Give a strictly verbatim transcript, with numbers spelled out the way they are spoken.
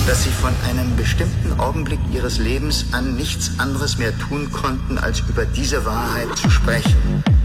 dass sie von einem bestimmten Augenblick ihres Lebens an nichts anderes mehr tun konnten, als über diese Wahrheit zu sprechen.